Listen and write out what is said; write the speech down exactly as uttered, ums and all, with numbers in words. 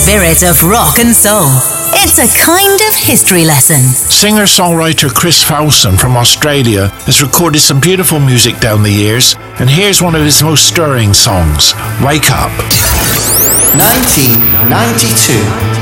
spirit of rock and soul. It's a kind of history lesson. Singer-songwriter Chris Fowson from Australia has recorded some beautiful music down the years, and here's one of his most stirring songs, Wake Up. nineteen ninety-two